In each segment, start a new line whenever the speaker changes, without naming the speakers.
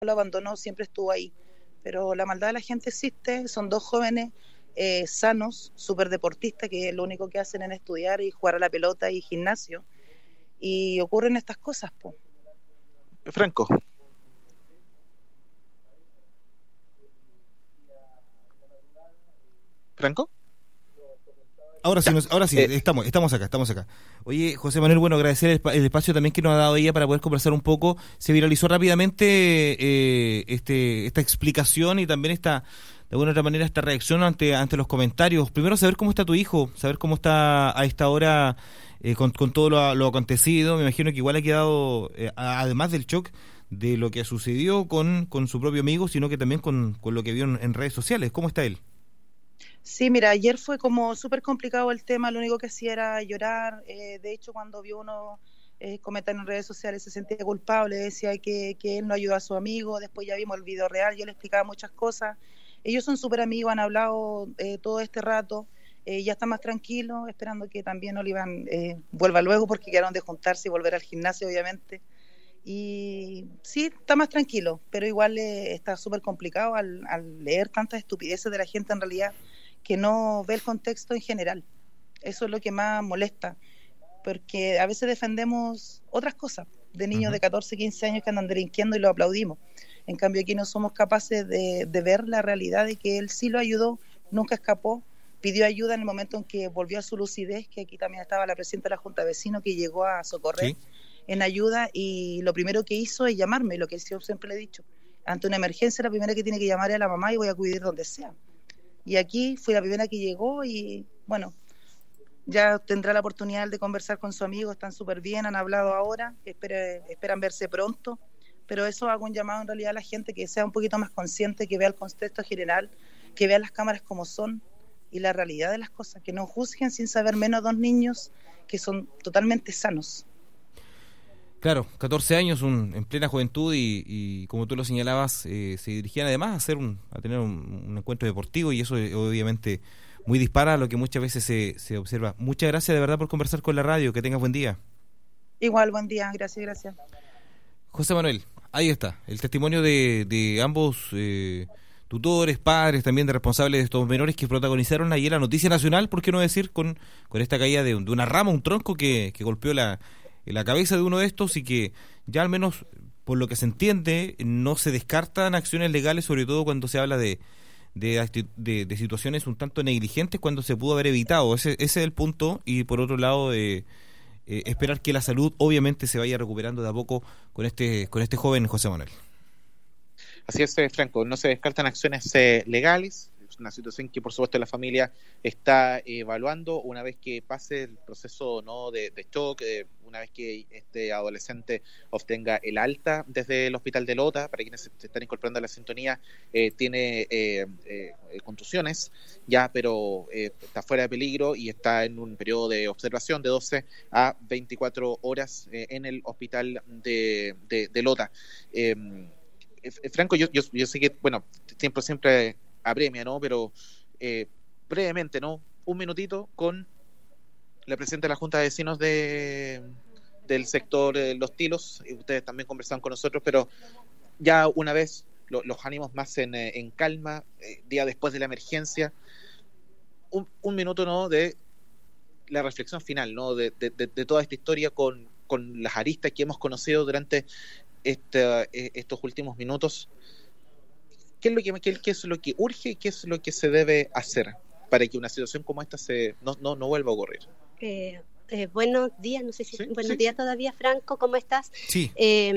lo abandonó, siempre estuvo ahí. Pero la maldad de la gente existe, son dos jóvenes sanos, súper deportistas, que lo único que hacen es estudiar y jugar a la pelota y gimnasio. Y ocurren estas cosas, po.
Franco. ¿Franco?
Ahora sí, estamos acá. Oye, José Manuel, bueno, agradecer el espacio también que nos ha dado ella para poder conversar un poco. Se viralizó rápidamente esta explicación y también de alguna otra manera, esta reacción ante los comentarios. Primero, saber cómo está tu hijo, saber cómo está a esta hora con todo lo acontecido. Me imagino que igual ha quedado, además del shock de lo que sucedió con su propio amigo, sino que también con lo que vio en redes sociales. ¿Cómo está él?
Sí, mira, ayer fue como súper complicado el tema, lo único que hacía era llorar. De hecho, cuando vio uno comentar en redes sociales se sentía culpable, decía que él no ayudó a su amigo. Después ya vimos el video real, yo le explicaba muchas cosas. Ellos son súper amigos, han hablado todo este rato, ya están más tranquilos, esperando que también Olivan vuelva luego, porque quedaron de juntarse y volver al gimnasio, obviamente. Y sí, está más tranquilo, pero igual está súper complicado al leer tantas estupideces de la gente en realidad, que no ve el contexto en general. Eso es lo que más molesta, porque a veces defendemos otras cosas de niños de 14, 15 años que andan delinquiendo y lo aplaudimos. En cambio aquí no somos capaces de ver la realidad de que él sí lo ayudó, nunca escapó, pidió ayuda en el momento en que volvió a su lucidez, que aquí también estaba la presidenta de la Junta de Vecinos que llegó a socorrer en ayuda, y lo primero que hizo es llamarme, lo que yo siempre le he dicho, ante una emergencia la primera que tiene que llamar es a la mamá y voy a acudir donde sea. Y aquí fui la primera que llegó y bueno, ya tendrá la oportunidad de conversar con su amigo, están súper bien, han hablado ahora, esperan verse pronto, pero eso hago un llamado en realidad a la gente que sea un poquito más consciente, que vea el contexto general, que vea las cámaras como son y la realidad de las cosas, que no juzguen sin saber menos dos niños que son totalmente sanos.
Claro, 14 años, en plena juventud y como tú lo señalabas, se dirigían además a tener un encuentro deportivo, y eso obviamente muy dispara a lo que muchas veces se observa. Muchas gracias de verdad por conversar con la radio, que tengas buen día.
Igual, buen día, gracias.
José Manuel, ahí está, el testimonio de ambos tutores, padres, también de responsables de estos menores que protagonizaron ayer la noticia nacional, por qué no decir, con esta caída de una rama, un tronco que golpeó la cabeza de uno de estos, y que ya al menos por lo que se entiende no se descartan acciones legales, sobre todo cuando se habla de situaciones un tanto negligentes cuando se pudo haber evitado. Ese es el punto. Y por otro lado, esperar que la salud obviamente se vaya recuperando de a poco con este joven José Manuel.
Así es, Franco, no se descartan acciones legales. Es una situación que por supuesto la familia está evaluando una vez que pase el proceso de shock, una vez que este adolescente obtenga el alta desde el hospital de Lota. Para quienes se están incorporando a la sintonía, tiene contusiones ya, pero está fuera de peligro y está en un periodo de observación de 12 a 24 horas en el hospital de Lota. Franco, yo sé que, bueno, siempre apremia, ¿no? Pero brevemente, ¿no? Un minutito con la presidenta de la Junta de Vecinos del sector Los Tilos. Ustedes también conversaron con nosotros, pero ya una vez los ánimos más en calma, día después de la emergencia, un minuto, ¿no? De la reflexión final, ¿no? De toda esta historia con las aristas que hemos conocido durante estos últimos minutos. ¿Qué es lo que urge y qué es lo que se debe hacer para que una situación como esta no vuelva a ocurrir?
Buenos días, no sé si buenos días todavía, Franco, ¿cómo estás?
Sí.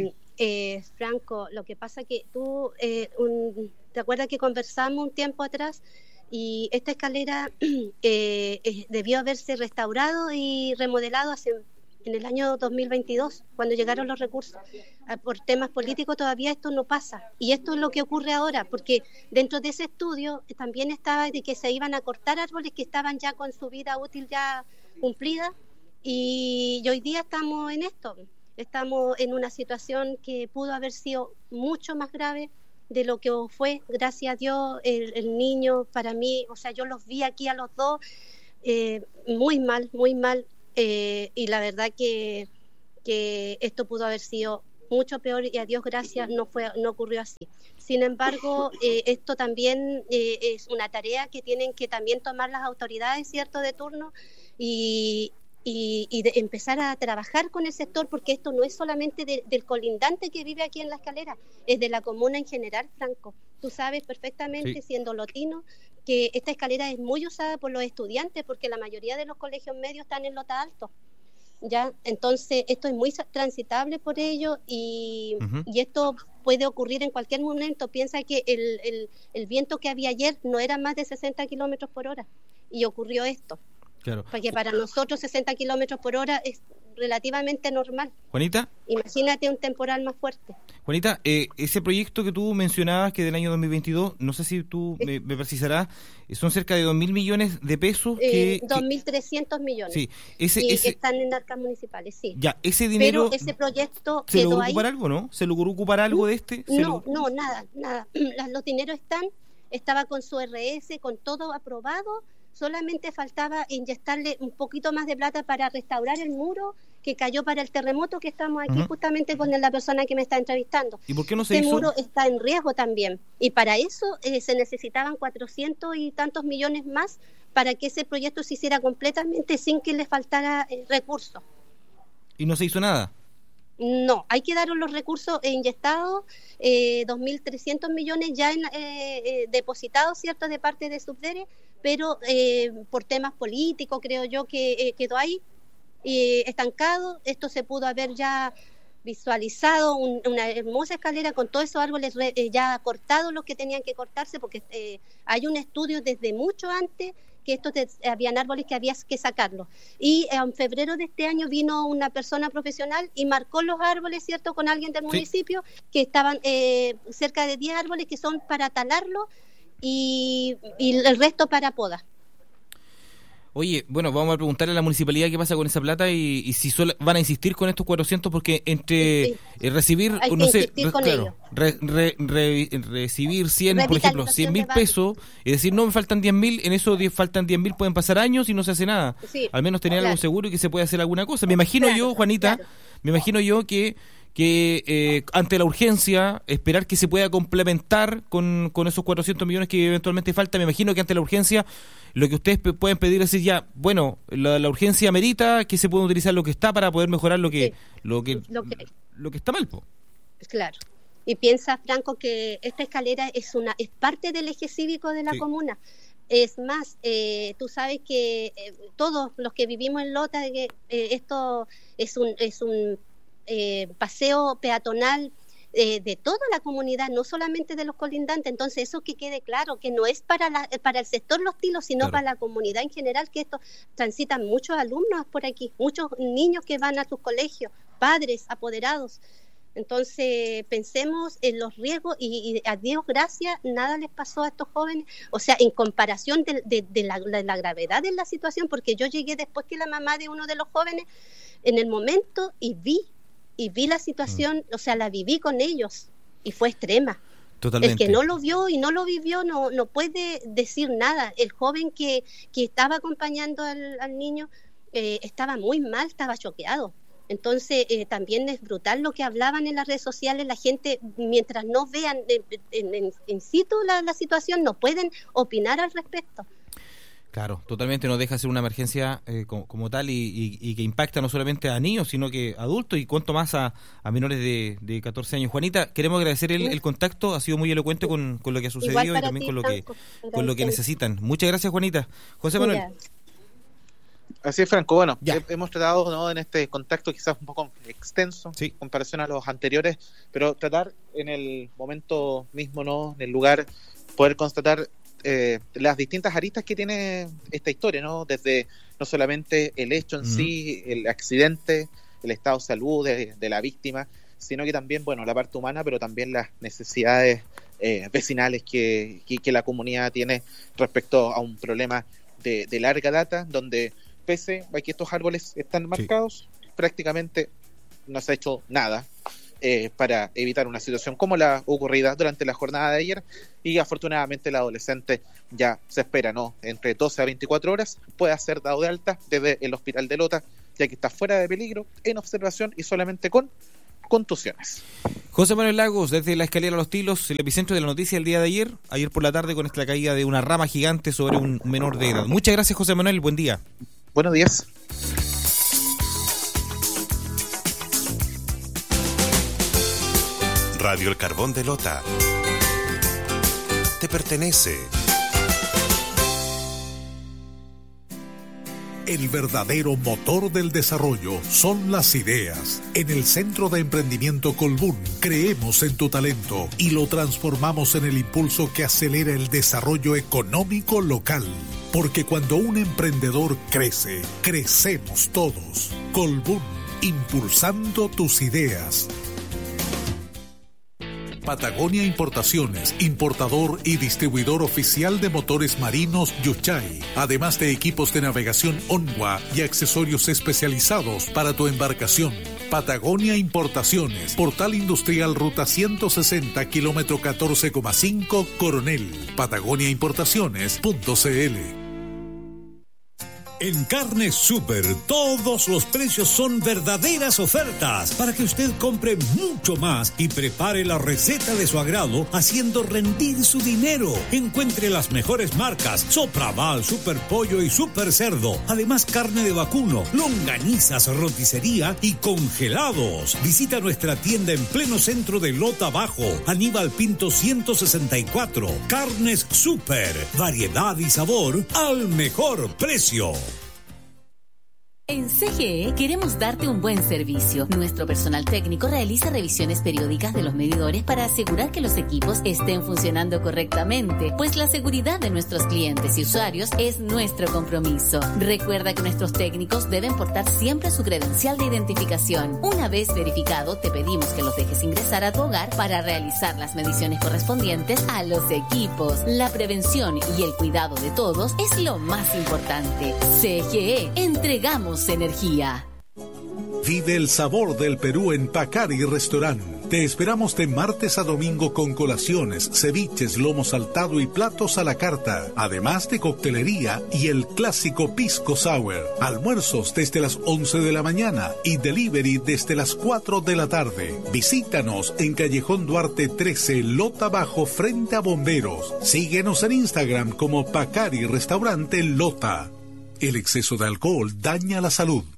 Franco, lo que pasa que tú, ¿te acuerdas que conversamos un tiempo atrás? Y esta escalera debió haberse restaurado y remodelado en el año 2022, cuando llegaron los recursos. Por temas políticos todavía esto no pasa, y esto es lo que ocurre ahora, porque dentro de ese estudio también estaba de que se iban a cortar árboles que estaban ya con su vida útil ya cumplida, y hoy día estamos en esto, estamos en una situación que pudo haber sido mucho más grave de lo que fue. Gracias a Dios el niño, para mí, o sea, yo los vi aquí a los dos muy mal, y la verdad que esto pudo haber sido mucho peor y a Dios gracias no ocurrió así. Sin embargo, esto también es una tarea que tienen que también tomar las autoridades, ¿cierto?, de turno y de empezar a trabajar con el sector, porque esto no es solamente del colindante que vive aquí en La Escalera, es de la comuna en general, Franco. Tú sabes perfectamente, sí, siendo lotino, que esta escalera es muy usada por los estudiantes, porque la mayoría de los colegios medios están en Lota Alto. ¿Ya? Entonces, esto es muy transitable por ello y esto puede ocurrir en cualquier momento. Piensa que el viento que había ayer no era más de 60 kilómetros por hora y ocurrió esto.
Claro.
Porque para nosotros 60 kilómetros por hora es relativamente normal.
Juanita.
Imagínate un temporal más fuerte.
Juanita, ese proyecto que tú mencionabas, que del año 2022, no sé si tú me precisarás, son cerca de 2.000 millones de pesos.
2.300 millones.
Sí,
están en arcas municipales, sí.
Ya, ese dinero...
Pero ese proyecto
¿se
quedó
logró
ahí.
ocupar algo, no? ¿Se logró ocupar algo de este?
No, nada. Los dineros estaba con su RS, con todo aprobado. Solamente faltaba inyectarle un poquito más de plata para restaurar el muro que cayó para el terremoto, que estamos aquí justamente con la persona que me está entrevistando.
¿Y por qué no se hizo?
Este muro está en riesgo también. Y para eso se necesitaban 400 y tantos millones más para que ese proyecto se hiciera completamente sin que le faltara recursos.
¿Y no se hizo nada?
No, hay que dar los recursos inyectados, 2.300 millones ya depositados, ¿cierto?, de parte de Subdere, pero por temas políticos creo yo que quedó ahí estancado. Esto se pudo haber ya visualizado, una hermosa escalera con todos esos árboles ya cortados, los que tenían que cortarse, porque hay un estudio desde mucho antes que habían árboles que había que sacarlos. Y en febrero de este año vino una persona profesional y marcó los árboles, ¿cierto?, con alguien del municipio, que estaban cerca de 10 árboles que son para talarlos y el resto para poda.
Oye, bueno, vamos a preguntarle a la municipalidad qué pasa con esa plata y si van a insistir con estos 400, porque entre recibir,
hay
no
que
sé,
insistir con ellos.
Recibir 100, por ejemplo, 100.000 pesos, y decir, no, me faltan 10.000, en eso faltan 10.000, pueden pasar años y no se hace nada.
Sí,
al menos tener
claro,
algo seguro y que se pueda hacer alguna cosa. Me imagino yo, Juanita, me imagino yo que ante la urgencia, esperar que se pueda complementar con esos 400 millones que eventualmente falta. Me imagino que ante la urgencia lo que ustedes pueden pedir es decir, ya, bueno, la urgencia amerita que se pueda utilizar lo que está para poder mejorar lo que está mal, po.
Claro. Y piensa, Franco, que esta escalera es parte del eje cívico de la comuna. Es más, tú sabes que todos los que vivimos en Lota, esto es un paseo peatonal de toda la comunidad, no solamente de los colindantes. Entonces eso que quede claro, que no es para el sector Los Tilos, sino para la comunidad en general, que esto transitan muchos alumnos por aquí, muchos niños que van a sus colegios, padres, apoderados. Entonces pensemos en los riesgos y a Dios gracias nada les pasó a estos jóvenes, o sea, en comparación de la gravedad de la situación, porque yo llegué después que la mamá de uno de los jóvenes en el momento y vi la situación, o sea, la viví con ellos y fue extrema. Totalmente. El que no lo vio y no lo vivió no puede decir nada. El joven que estaba acompañando al niño estaba muy mal, estaba choqueado. Entonces también es brutal lo que hablaban en las redes sociales. La gente, mientras no vean en situ la situación, no pueden opinar al respecto.
Claro, totalmente, no deja de ser una emergencia como tal y que impacta no solamente a niños, sino que a adultos y cuanto más a menores de 14 años. Juanita, queremos agradecer el contacto, ha sido muy elocuente con lo que ha sucedido y también con lo que necesitan. Muchas gracias, Juanita. José Manuel.
Así es, Franco. Bueno, hemos tratado, ¿no?, en este contacto quizás un poco extenso en comparación a los anteriores, pero tratar en el momento mismo, ¿no?, en el lugar, poder constatar las distintas aristas que tiene esta historia, ¿no? Desde no solamente el hecho en sí, el accidente, el estado de salud de la víctima, sino que también, bueno, la parte humana, pero también las necesidades vecinales que la comunidad tiene respecto a un problema de larga data, donde pese a que estos árboles están marcados, prácticamente no se ha hecho nada para evitar una situación como la ocurrida durante la jornada de ayer, y afortunadamente el adolescente ya se espera, ¿no?, entre 12 a 24 horas pueda ser dado de alta desde el hospital de Lota, ya que está fuera de peligro, en observación y solamente con contusiones.
José Manuel Lagos, desde la escalera Los Tilos, el epicentro de la noticia el día de ayer por la tarde, con esta caída de una rama gigante sobre un menor de edad. Muchas gracias, José Manuel, buen día.
Buenos días.
Radio El Carbón de Lota te pertenece.
El verdadero motor del desarrollo son las ideas. En el Centro de Emprendimiento Colbún creemos en tu talento y lo transformamos en el impulso que acelera el desarrollo económico local. Porque cuando un emprendedor crece, crecemos todos. Colbún, impulsando tus ideas. Patagonia Importaciones, importador y distribuidor oficial de motores marinos Yuchay, además de equipos de navegación Onwa y accesorios especializados para tu embarcación. Patagonia Importaciones, Portal Industrial Ruta 160, kilómetro 14,5, Coronel. patagoniaimportaciones.cl.
En Carnes Super, todos los precios son verdaderas ofertas para que usted compre mucho más y prepare la receta de su agrado, haciendo rendir su dinero. Encuentre las mejores marcas: Sopraval, Super Pollo y Super Cerdo. Además, carne de vacuno, longanizas, roticería y congelados. Visita nuestra tienda en pleno centro de Lota Bajo, Aníbal Pinto 164. Carnes Super, variedad y sabor al mejor precio.
En CGE queremos darte un buen servicio. Nuestro personal técnico realiza revisiones periódicas de los medidores para asegurar que los equipos estén funcionando correctamente, pues la seguridad de nuestros clientes y usuarios es nuestro compromiso. Recuerda que nuestros técnicos deben portar siempre su credencial de identificación. Una vez verificado, te pedimos que los dejes ingresar a tu hogar para realizar las mediciones correspondientes a los equipos. La prevención y el cuidado de todos es lo más importante. CGE, entregamos energía.
Vive el sabor del Perú en Pacari Restaurant. Te esperamos de martes a domingo con colaciones, ceviches, lomo saltado y platos a la carta, además de coctelería y el clásico pisco sour. Almuerzos desde las 11 de la mañana y delivery desde las 4 de la tarde. Visítanos en Callejón Duarte 13, Lota Bajo, frente a Bomberos. Síguenos en Instagram como Pacari Restaurante Lota. El exceso de alcohol daña la salud.